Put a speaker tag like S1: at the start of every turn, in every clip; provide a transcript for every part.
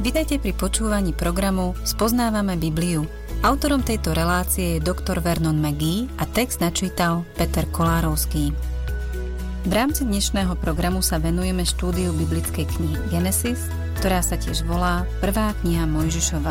S1: Vitajte pri počúvaní programu Spoznávame Bibliu. Autorom tejto relácie je doktor Vernon McGee a text načítal Peter Kolárovský. V rámci dnešného programu sa venujeme štúdiu biblickej knihy Genesis, ktorá sa tiež volá Prvá kniha Mojžišova.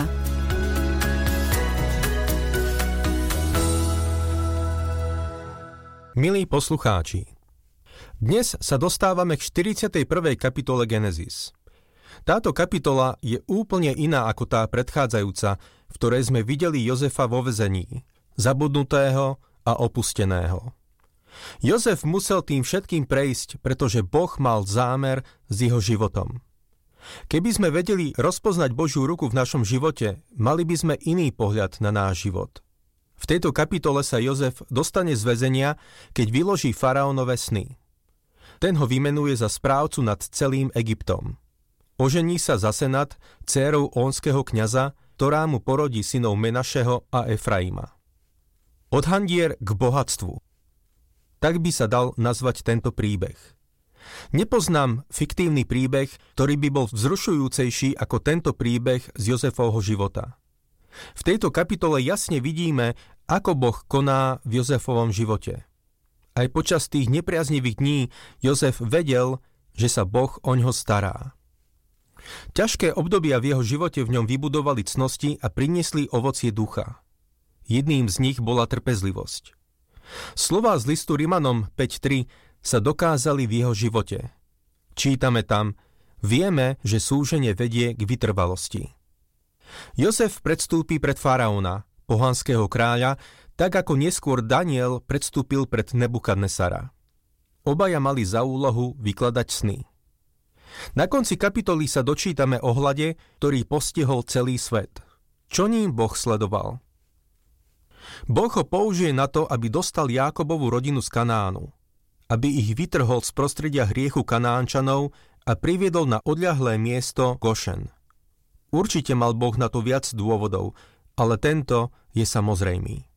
S2: Milí poslucháči, dnes sa dostávame k 41. kapitole Genesis. Táto kapitola je úplne iná ako tá predchádzajúca, v ktorej sme videli Jozefa vo väzení, zabudnutého a opusteného. Jozef musel tým všetkým prejsť, pretože Boh mal zámer s jeho životom. Keby sme vedeli rozpoznať Božiu ruku v našom živote, mali by sme iný pohľad na náš život. V tejto kapitole sa Jozef dostane z väzenia, keď vyloží faraónove sny. Ten ho vymenuje za správcu nad celým Egyptom. Ožení sa za Senat dcérou ónskeho kňaza, ktorá mu porodí synov Menašeho a Efraima. Od handier k bohatstvu. Tak by sa dal nazvať tento príbeh. Nepoznám fiktívny príbeh, ktorý by bol vzrušujúcejší ako tento príbeh z Jozefovho života. V tejto kapitole jasne vidíme, ako Boh koná v Jozefovom živote. Aj počas tých nepriaznivých dní Jozef vedel, že sa Boh oňho stará. Ťažké obdobia v jeho živote v ňom vybudovali cnosti a priniesli ovocie ducha. Jedným z nich bola trpezlivosť. Slová z listu Rimanom 5.3 sa dokázali v jeho živote. Čítame tam: vieme, že súženie vedie k vytrvalosti. Jozef predstúpi pred faraóna, pohanského kráľa, tak ako neskôr Daniel predstúpil pred Nebukadnesara. Obaja mali za úlohu vykladať sny. Na konci kapitoly sa dočítame o hlade, ktorý postihol celý svet. Čo ním Boh sledoval? Boh ho použije na to, aby dostal Jákobovú rodinu z Kanánu, aby ich vytrhol z prostredia hriechu Kanánčanov a priviedol na odľahlé miesto Gošen. Určite mal Boh na to viac dôvodov, ale tento je samozrejmý.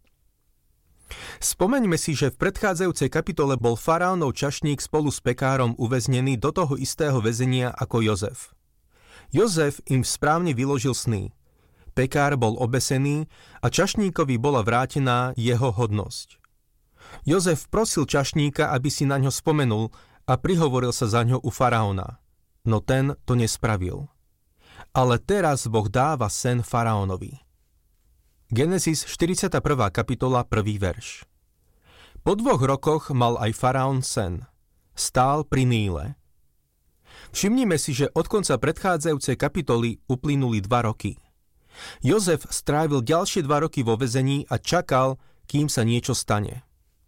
S2: Spomeňme si, že v predchádzajúcej kapitole bol faraónov čašník spolu s pekárom uväznený do toho istého väzenia ako Jozef. Jozef im správne vyložil sny. Pekár bol obesený a čašníkovi bola vrátená jeho hodnosť. Jozef prosil čašníka, aby si na ňo spomenul a prihovoril sa za ňo u faraóna, no ten to nespravil. Ale teraz Boh dáva sen faraónovi. Genesis 41. kapitola 1. verš. Po 2 rokoch mal aj faraón sen. Stál pri Níle. Všimnime si, že od konca predchádzajúcej kapitoly uplynuli 2 roky. Jozef strávil ďalšie 2 roky vo väzení a čakal, kým sa niečo stane.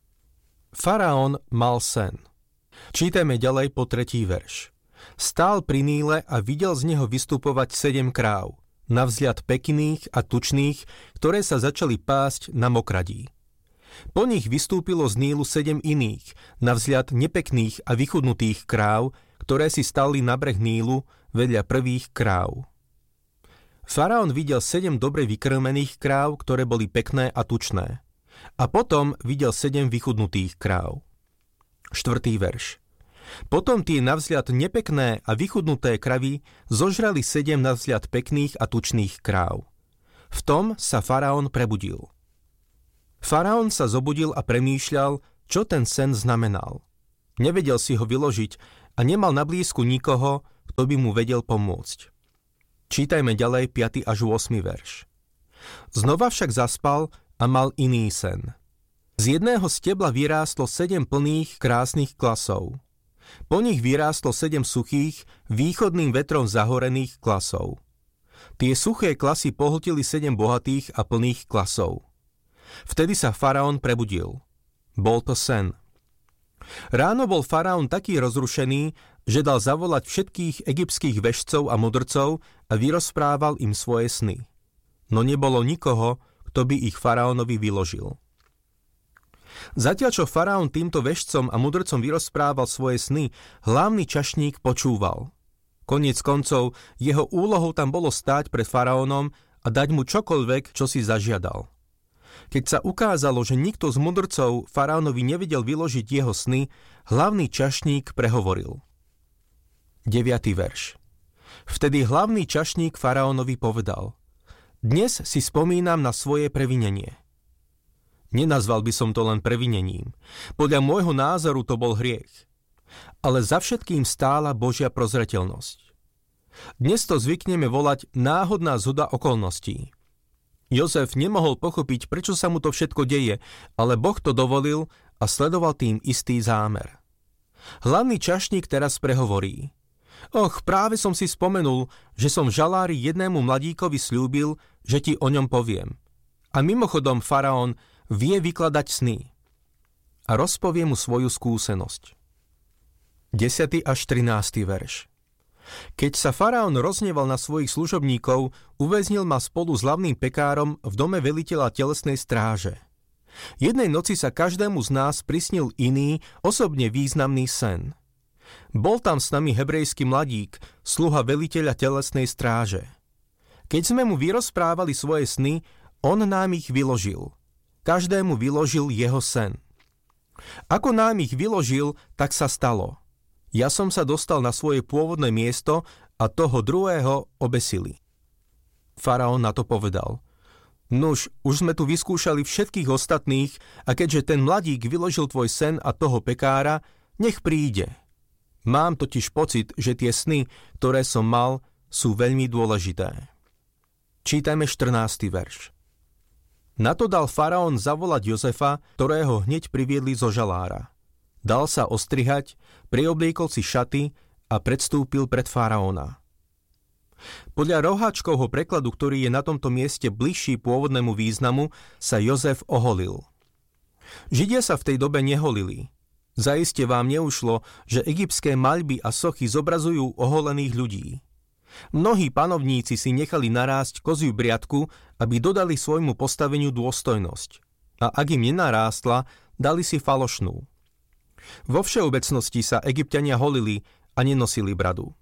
S2: Faraón mal sen. Čítame ďalej po 3. verš. Stál pri Níle a videl z neho vystupovať 7 kráv, navzhľad pekných a tučných, ktoré sa začali pásť na mokradí. Po nich vystúpilo z Nílu 7 iných, navzhľad nepekných a vychudnutých kráv, ktoré si stali na breh Nílu vedľa prvých kráv. Faraón videl 7 dobre vykrmených kráv, ktoré boli pekné a tučné. A potom videl 7 vychudnutých kráv. 4. verš. Potom tie navzhľad nepekné a vychudnuté kravy zožrali 7 navzhľad pekných a tučných kráv. V tom sa faraón prebudil. Faraón sa zobudil a premýšľal, čo ten sen znamenal. Nevedel si ho vyložiť a nemal na blízku nikoho, kto by mu vedel pomôcť. Čítajme ďalej 5. až 8. verš. Znova však zaspal a mal iný sen. Z jedného stebla vyrástlo 7 plných krásnych klasov. Po nich vyrástlo 7 suchých, východným vetrom zahorených klasov. Tie suché klasy pohltili 7 bohatých a plných klasov. Vtedy sa faraón prebudil. Bol to sen. Ráno bol faraón taký rozrušený, že dal zavolať všetkých egyptských vešcov a mudrcov a vyrozprával im svoje sny. No nebolo nikoho, kto by ich faraónovi vyložil. Zatiaľ, čo faraón týmto vešcom a mudrcom vyrozprával svoje sny, hlavný čašník počúval. Koniec koncov, jeho úlohou tam bolo stáť pred faraónom a dať mu čokoľvek, čo si zažiadal. Keď sa ukázalo, že nikto z mudrcov faraónovi nevedel vyložiť jeho sny, hlavný čašník prehovoril. 9. verš. Vtedy hlavný čašník faraónovi povedal: Dnes si spomínam na svoje previnenie. Nenazval by som to len previnením. Podľa môjho názoru to bol hriech. Ale za všetkým stála Božia prozreteľnosť. Dnes to zvykneme volať náhodná zhoda okolností. Jozef nemohol pochopiť, prečo sa mu to všetko deje, ale Boh to dovolil a sledoval tým istý zámer. Hlavný čašník teraz prehovorí: práve som si spomenul, že som v žalári jednému mladíkovi sľúbil, že ti o ňom poviem. A mimochodom faraón vie vykladať sny. A rozpovie mu svoju skúsenosť. 10. až 13. verš. Keď sa faraón rozhneval na svojich služobníkov, uväznil ma spolu s hlavným pekárom v dome veliteľa telesnej stráže. Jednej noci sa každému z nás prisnil iný, osobne významný sen. Bol tam s nami hebrejský mladík, sluha veliteľa telesnej stráže. Keď sme mu vyrozprávali svoje sny, on nám ich vyložil. Každému vyložil jeho sen. Ako nám ich vyložil, tak sa stalo. Ja som sa dostal na svoje pôvodné miesto a toho druhého obesili. Faraón na to povedal: Nuž, už sme tu vyskúšali všetkých ostatných a keďže ten mladík vyložil tvoj sen a toho pekára, nech príde. Mám totiž pocit, že tie sny, ktoré som mal, sú veľmi dôležité. Čítajme 14. verš. Na to dal faraón zavolať Jozefa, ktorého hneď priviedli zo žalára. Dal sa ostrihať, priobliekol si šaty a predstúpil pred faraóna. Podľa Roháčkovho prekladu, ktorý je na tomto mieste bližší pôvodnému významu, sa Jozef oholil. Židia sa v tej dobe neholili. Zaiste vám neušlo, že egyptské maľby a sochy zobrazujú oholených ľudí. Mnohí panovníci si nechali narásť koziu briadku, aby dodali svojmu postaveniu dôstojnosť. A ak im nenarástla, dali si falošnú. Vo všeobecnosti sa Egypťania holili a nenosili bradu.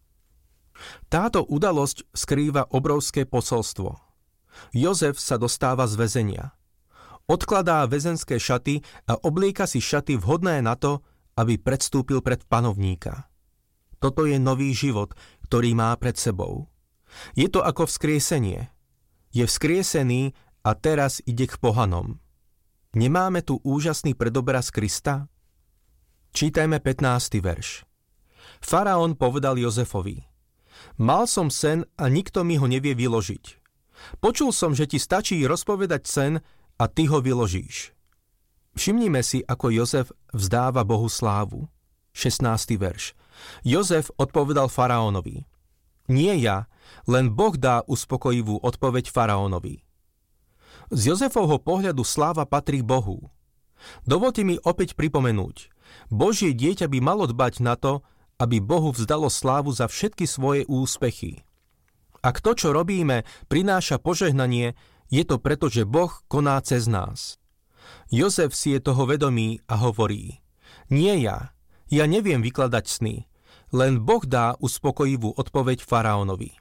S2: Táto udalosť skrýva obrovské posolstvo. Jozef sa dostáva z väzenia. Odkladá väzenské šaty a oblieka si šaty vhodné na to, aby predstúpil pred panovníka. Toto je nový život, ktorý má pred sebou. Je to ako vzkriesenie. Je vzkriesený a teraz ide k pohanom. Nemáme tu úžasný predobraz Krista? Čítajme 15. verš. Faraón povedal Jozefovi: Mal som sen a nikto mi ho nevie vyložiť. Počul som, že ti stačí rozpovedať sen a ty ho vyložíš. Všimnime si, ako Jozef vzdáva Bohu slávu. 16. verš. Jozef odpovedal faraónovi: Nie ja, len Boh dá uspokojivú odpoveď faraónovi. Z Jozefovho pohľadu sláva patrí Bohu. Dovolte mi opäť pripomenúť. Božie dieťa by malo dbať na to, aby Bohu vzdalo slávu za všetky svoje úspechy. Ak to, čo robíme, prináša požehnanie, je to preto, že Boh koná cez nás. Jozef si je toho vedomý a hovorí: Nie ja neviem vykladať sny, len Boh dá uspokojivú odpoveď faraónovi.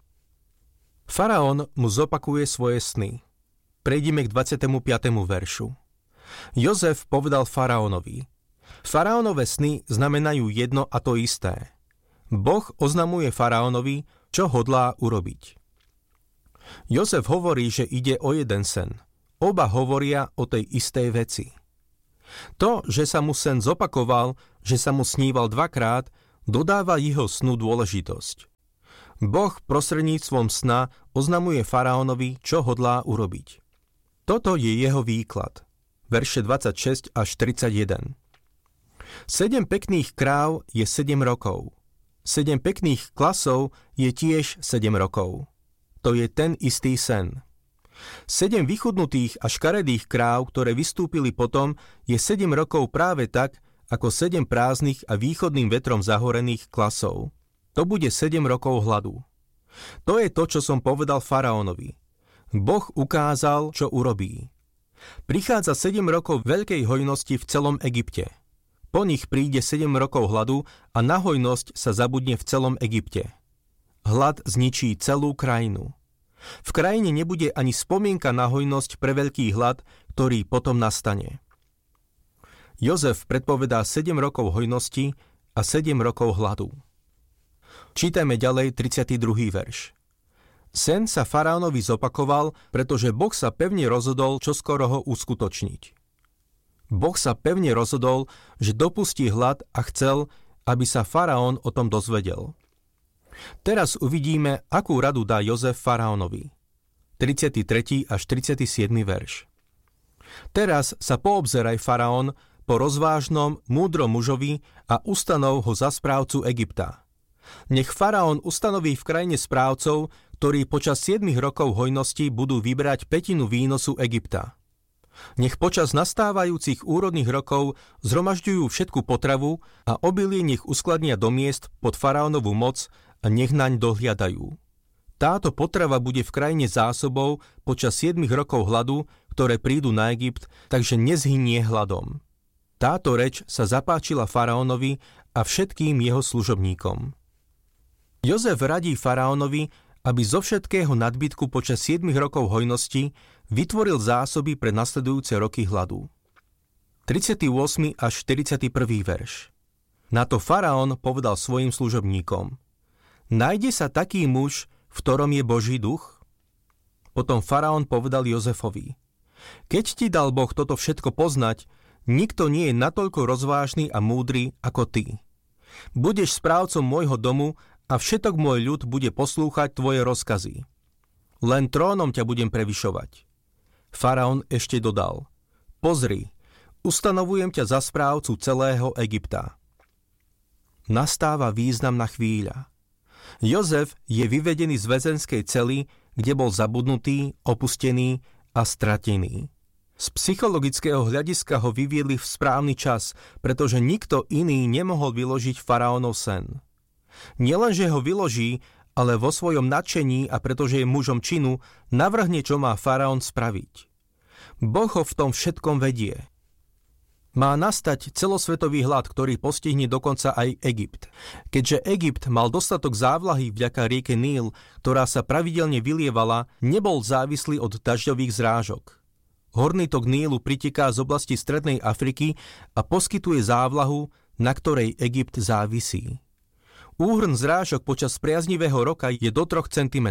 S2: Faraón mu zopakuje svoje sny. Prejdime k 25. veršu. Jozef povedal faraónovi: Faraónove sny znamenajú jedno a to isté. Boh oznamuje faraónovi, čo hodlá urobiť. Jozef hovorí, že ide o jeden sen. Oba hovoria o tej istej veci. To, že sa mu sen zopakoval, že sa mu sníval dvakrát, dodáva jeho snu dôležitosť. Boh prostredníctvom sna oznamuje faraónovi, čo hodlá urobiť. Toto je jeho výklad. Verše 26 až 31. 7 pekných kráv je 7 rokov. 7 pekných klasov je tiež 7 rokov. To je ten istý sen. 7 vychudnutých a škaredých kráv, ktoré vystúpili potom, je 7 rokov práve tak, ako 7 prázdnych a východným vetrom zahorených klasov. To bude 7 rokov hladu. To je to, čo som povedal faraónovi. Boh ukázal, čo urobí. Prichádza 7 rokov veľkej hojnosti v celom Egypte. Po nich príde 7 rokov hladu a na hojnosť sa zabudne v celom Egypte. Hlad zničí celú krajinu. V krajine nebude ani spomienka na hojnosť pre veľký hlad, ktorý potom nastane. Jozef predpovedá 7 rokov hojnosti a 7 rokov hladu. Čítajme ďalej 32. verš. Sen sa faraónovi zopakoval, pretože Boh sa pevne rozhodol čoskoro ho uskutočniť. Boh sa pevne rozhodol, že dopustí hlad a chcel, aby sa faraón o tom dozvedel. Teraz uvidíme, akú radu dá Jozef faraónovi. 33. až 37. verš. Teraz sa poobzeraj, faraón, po rozvážnom, múdrom mužovi a ustanov ho za správcu Egypta. Nech faraón ustanoví v krajine správcov, ktorí počas 7 rokov hojnosti budú vybrať 1/5 výnosu Egypta. Nech počas nastávajúcich úrodných rokov zhromažďujú všetku potravu a obilie nech uskladnia do miest pod faraónovú moc a nech naň dohliadajú. Táto potrava bude v krajine zásobou počas 7 rokov hladu, ktoré prídu na Egypt, takže nezhynie hladom. Táto reč sa zapáčila faraónovi a všetkým jeho služobníkom. Jozef radí faraónovi, aby zo všetkého nadbytku počas 7 rokov hojnosti vytvoril zásoby pre nasledujúce roky hladu. 38. až 41. verš. Na to faraón povedal svojim služobníkom: Nájde sa taký muž, v ktorom je Boží duch? Potom faraón povedal Jozefovi: Keď ti dal Boh toto všetko poznať, nikto nie je natoľko rozvážny a múdry ako ty. Budeš správcom môjho domu a všetok môj ľud bude poslúchať tvoje rozkazy. Len trónom ťa budem prevyšovať. Faraón ešte dodal: Pozri, ustanovujem ťa za správcu celého Egypta. Nastáva významná chvíľa. Jozef je vyvedený z väzenskej cely, kde bol zabudnutý, opustený a stratený. Z psychologického hľadiska ho vyviedli v správny čas, pretože nikto iný nemohol vyložiť faraónov sen. Nielenže ho vyloží, ale vo svojom nadšení a pretože je mužom činu, navrhne, čo má faraón spraviť. Boh ho v tom všetkom vedie. Má nastať celosvetový hlad, ktorý postihne dokonca aj Egypt. Keďže Egypt mal dostatok závlahy vďaka rieke Níl, ktorá sa pravidelne vylievala, nebol závislý od dažďových zrážok. Horný tok Nílu priteká z oblasti Strednej Afriky a poskytuje závlahu, na ktorej Egypt závisí. Úhrn zrážok počas priaznivého roka je do 3 cm.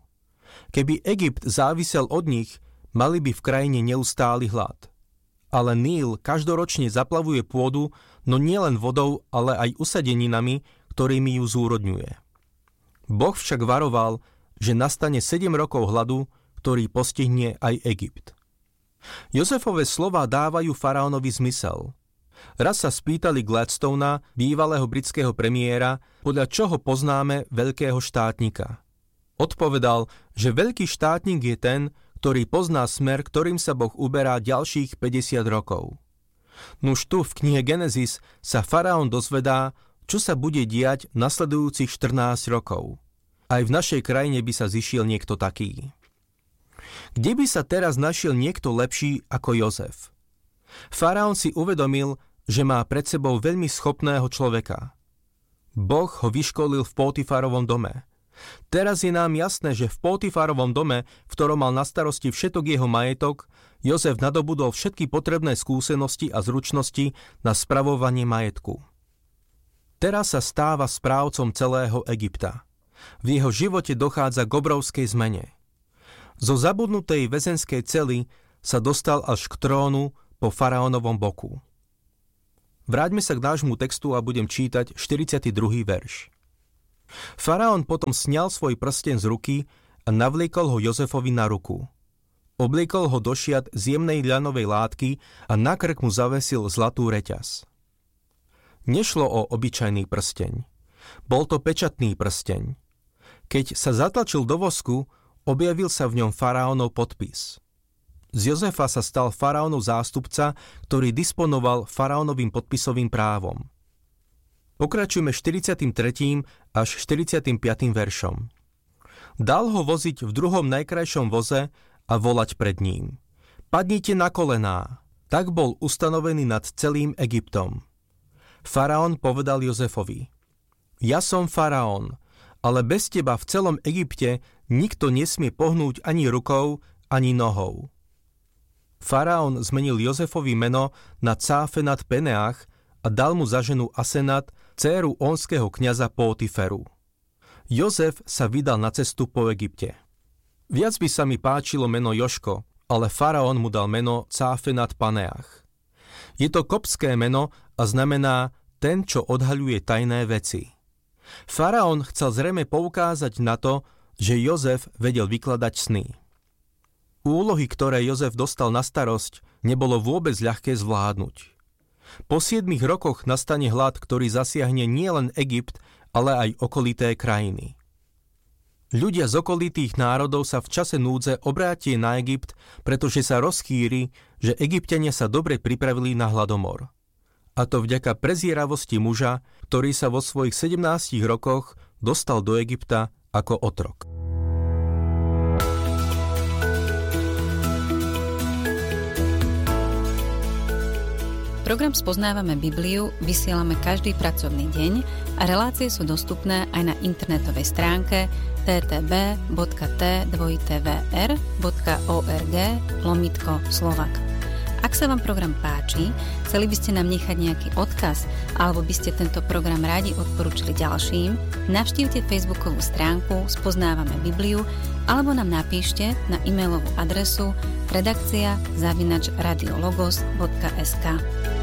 S2: Keby Egypt závisel od nich, mali by v krajine neustály hlad. Ale Níl každoročne zaplavuje pôdu, no nielen vodou, ale aj usadeninami, ktorými ju zúrodňuje. Boh však varoval, že nastane 7 rokov hladu, ktorý postihne aj Egypt. Jozefove slová dávajú faraónovi zmysel. Raz sa spýtali Gladstona, bývalého britského premiéra, podľa čoho poznáme veľkého štátnika. Odpovedal, že veľký štátnik je ten, ktorý pozná smer, ktorým sa Boh uberá ďalších 50 rokov. Nuž tu v knihe Genesis sa faraón dozvedá, čo sa bude diať nasledujúcich 14 rokov. Aj v našej krajine by sa zišiel niekto taký. Kde by sa teraz našiel niekto lepší ako Jozef? Faraón si uvedomil, že má pred sebou veľmi schopného človeka. Boh ho vyškolil v Pótifarovom dome. Teraz je nám jasné, že v Pótifarovom dome, v ktorom mal na starosti všetok jeho majetok, Jozef nadobudol všetky potrebné skúsenosti a zručnosti na spravovanie majetku. Teraz sa stáva správcom celého Egypta. V jeho živote dochádza k obrovskej zmene. Zo zabudnutej väzenskej cely sa dostal až k trónu po faraónovom boku. Vráťme sa k nášmu textu a budem čítať 42. verš. Faraón potom sňal svoj prsteň z ruky a navliekol ho Jozefovi na ruku. Obliekol ho do šiat z jemnej ľanovej látky a na krk mu zavesil zlatú reťaz. Nešlo o obyčajný prsteň. Bol to pečatný prsteň. Keď sa zatlačil do vosku, objavil sa v ňom faraónov podpis. Z Jozefa sa stal faraónov zástupca, ktorý disponoval faraónovým podpisovým právom. Pokračujeme 43. až 45. veršom. Dal ho voziť v druhom najkrajšom voze a volať pred ním: Padnite na kolená. Tak bol ustanovený nad celým Egyptom. Faraón povedal Jozefovi: Ja som faraón, ale bez teba v celom Egypte nikto nesmie pohnúť ani rukou, ani nohou. Faraón zmenil Jozefovi meno na Cáfenat Peneach a dal mu za ženu Asenat, dcéru onského kňaza Pótiferu. Jozef sa vydal na cestu po Egypte. Viac by sa mi páčilo meno Joško, ale faraón mu dal meno Cáfenat Paneach. Je to koptské meno a znamená ten, čo odhaľuje tajné veci. Faraón chcel zrejme poukázať na to, že Jozef vedel vykladať sny. Úlohy, ktoré Jozef dostal na starosť, nebolo vôbec ľahké zvládnuť. Po 7 rokoch nastane hlad, ktorý zasiahne nielen Egypt, ale aj okolité krajiny. Ľudia z okolitých národov sa v čase núdze obrátia na Egypt, pretože sa rozchýri, že Egypťania sa dobre pripravili na hladomor. A to vďaka prezieravosti muža, ktorý sa vo svojich 17 rokoch dostal do Egypta ako otrok.
S1: Program Spoznávame Bibliu vysielame každý pracovný deň a relácie sú dostupné aj na internetovej stránke ttb.tvr.org/Slovak. Ak sa vám program páči, chceli by ste nám nechať nejaký odkaz alebo by ste tento program radi odporúčili ďalším, navštívte facebookovú stránku Spoznávame Bibliu alebo nám napíšte na e-mailovú adresu redakcia@radiologos.sk.